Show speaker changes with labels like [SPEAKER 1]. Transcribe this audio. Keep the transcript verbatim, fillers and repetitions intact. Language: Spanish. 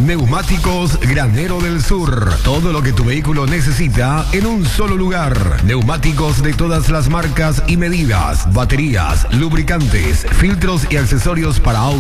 [SPEAKER 1] Neumáticos Granero del Sur. Todo lo que tu vehículo necesita en un solo lugar. Neumáticos de todas las marcas y medidas. Baterías, lubricantes, filtros y accesorios para autos.